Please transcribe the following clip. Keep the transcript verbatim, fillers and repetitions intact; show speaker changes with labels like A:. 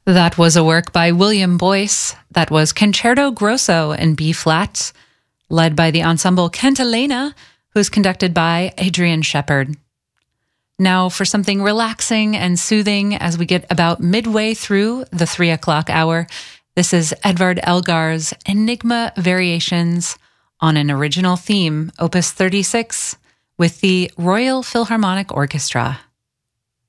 A: That was a work by William Boyce. That was Concerto Grosso in B-flat, led by the ensemble Cantilena, who's conducted by Adrian Shepard. Now for something relaxing and soothing as we get about midway through the three o'clock hour, this is Edvard Elgar's Enigma Variations on an original theme, Opus thirty-six, with the Royal Philharmonic Orchestra.